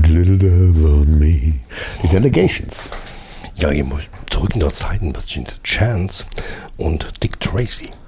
a little love on me. Die Delegations. Ja, gehen wir zurück in der Zeit ein bisschen. Chance und Dick Tracy.